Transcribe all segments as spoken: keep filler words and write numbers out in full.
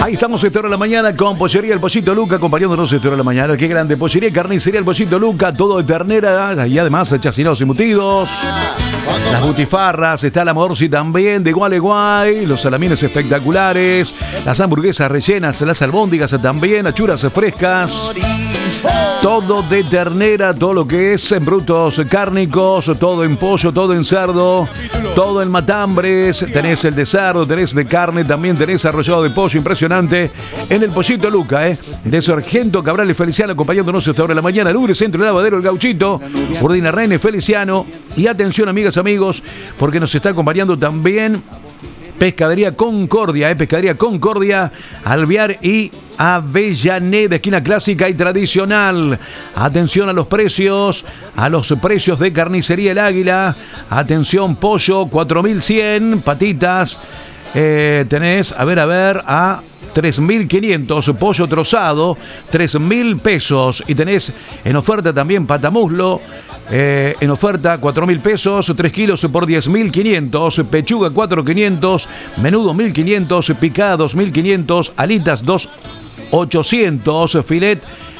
Ahí estamos esta hora de la mañana con Pollería El Pollito Luca, acompañándonos esta hora de la mañana. Qué grande, Pollería y Carnicería El Pollito Luca, todo de ternera y además chacinados y embutidos. Las butifarras, está la morsi también, de Gualeguay, los salamines espectaculares, las hamburguesas rellenas, las albóndigas también, las churas frescas. Todo de ternera, todo lo que es en brutos cárnicos, todo en pollo, todo en cerdo, todo en matambres. Tenés el de cerdo, tenés de carne, también tenés arrollado de pollo, impresionante. En el Pollito Luca, ¿eh? De Sargento Cabral y Feliciano, acompañándonos esta hora de la mañana. Lugre, Centro de Lavadero, El Gauchito, Urdina Reine, Feliciano. Y atención, amigas, amigos, porque nos está acompañando también Pescadería Concordia, ¿eh? Pescadería Concordia, Alvear y Avellaneda, esquina clásica y tradicional. Atención a los precios, a los precios de Carnicería El Águila. Atención, pollo cuatro mil cien, patitas, eh, tenés, a ver, a ver, a tres mil quinientos, pollo trozado, tres mil pesos. Y tenés en oferta también patamuslo, eh, en oferta cuatro mil pesos, tres kilos por diez mil quinientos, pechuga cuatro mil quinientos, menudo mil quinientos, picada dos mil quinientos, alitas dos mil ochocientos, filet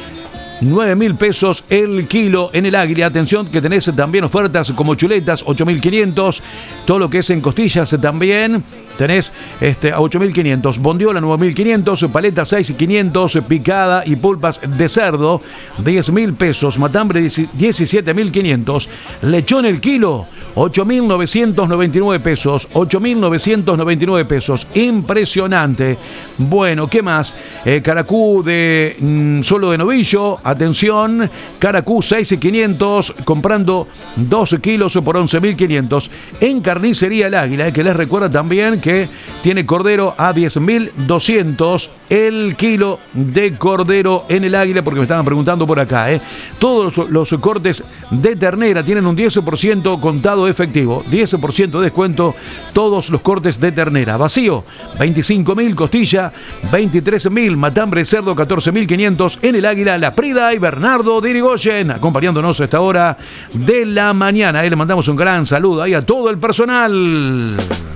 nueve mil pesos el kilo en El Águila. Atención que tenés también ofertas como chuletas ocho mil quinientos, todo lo que es en costillas también tenés este, a ocho mil quinientos, bondiola nueve mil quinientos, paleta seis mil quinientos, picada y pulpas de cerdo diez mil pesos, matambre diecisiete mil quinientos, lechón el kilo ocho mil novecientos noventa y nueve pesos, ocho mil novecientos noventa y nueve pesos, impresionante. Bueno, ¿qué más? Eh, caracú de mmm, solo de novillo, atención, caracú seis mil quinientos, comprando dos kilos por once mil quinientos. En Carnicería El Águila, eh, que les recuerda también que tiene cordero a diez mil doscientos el kilo de cordero en El Águila, porque me estaban preguntando por acá, ¿eh? Todos los, los cortes de ternera tienen un diez por ciento contado efectivo, diez por ciento de descuento, todos los cortes de ternera. Vacío, veinticinco mil, costilla, veintitrés mil, matambre cerdo, catorce mil quinientos en El Águila, La Prida y Bernardo de Irigoyen, acompañándonos a esta hora de la mañana. Ahí le mandamos un gran saludo ahí a todo el personal.